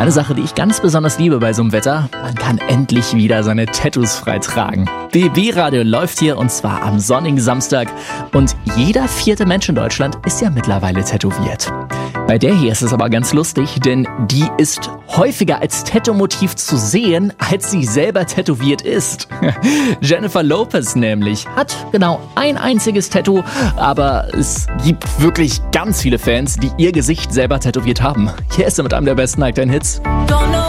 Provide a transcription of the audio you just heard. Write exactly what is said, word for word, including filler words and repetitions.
Eine Sache, die ich ganz besonders liebe bei so einem Wetter, man kann endlich wieder seine Tattoos frei tragen. B B-Radio läuft hier und zwar am sonnigen Samstag und jeder vierte Mensch in Deutschland ist ja mittlerweile tätowiert. Bei der hier ist es aber ganz lustig, denn die ist häufiger als Tattoo-Motiv zu sehen, als sie selber tätowiert ist. Jennifer Lopez nämlich hat genau ein einziges Tattoo, aber es gibt wirklich ganz viele Fans, die ihr Gesicht selber tätowiert haben. Hier ist sie mit einem der besten Nighttime-Hits.